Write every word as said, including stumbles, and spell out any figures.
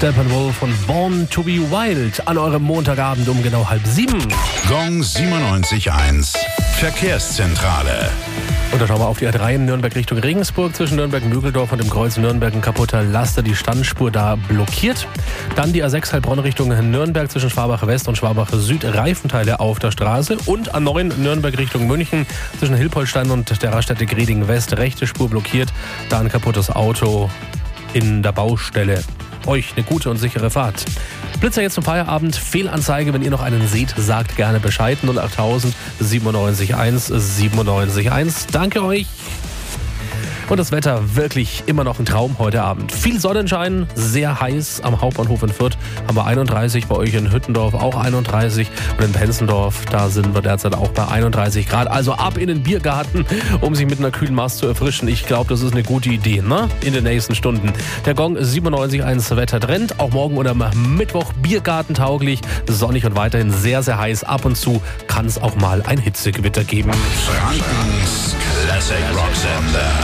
Steppenwolf von Born to be Wild an eurem Montagabend um genau halb sieben. Gong siebenundneunzig Komma eins Verkehrszentrale. Und da schauen wir auf die A drei in Nürnberg Richtung Regensburg. Zwischen Nürnberg-Müggeldorf und dem Kreuz Nürnberg ein kaputter Laster, die Standspur da blockiert. Dann die A sechs Heilbronn Richtung Nürnberg zwischen Schwabach West und Schwabach Süd. Reifenteile auf der Straße. Und A neun Nürnberg Richtung München zwischen Hilpoltstein und der Raststätte Greding West. Rechte Spur blockiert. Da ein kaputtes Auto in der Baustelle. Euch eine gute und sichere Fahrt. Blitzer jetzt zum Feierabend. Fehlanzeige, wenn ihr noch einen seht, sagt gerne Bescheid. null achttausend siebenundneunzig eins siebenundneunzig eins. Danke euch. Und das Wetter wirklich immer noch ein Traum heute Abend. Viel Sonnenschein, sehr heiß am Hauptbahnhof in Fürth haben wir einunddreißig, bei euch in Hüttendorf auch einunddreißig und in Penzendorf, da sind wir derzeit auch bei einunddreißig Grad. Also ab in den Biergarten, um sich mit einer kühlen Maß zu erfrischen. Ich glaube, das ist eine gute Idee, ne? In den nächsten Stunden. Der Gong siebenundneunzig Komma eins Wettertrend, auch morgen oder Mittwoch Biergarten-tauglich, sonnig und weiterhin sehr, sehr heiß. Ab und zu kann es auch mal ein Hitzegewitter geben. Frankens Classic Rock Sender.